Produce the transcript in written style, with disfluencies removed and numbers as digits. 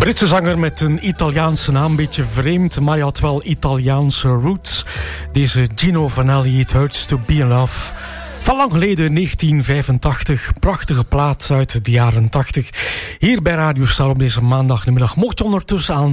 Britse zanger met een Italiaanse naam, een beetje vreemd, maar hij had wel Italiaanse roots. Deze Gino Vanelli, It Hurts to Be in Love. Van lang geleden, 1985. Prachtige plaat uit de jaren 80. Hier bij Radio Star op deze maandagnamiddag. Mocht je ondertussen aan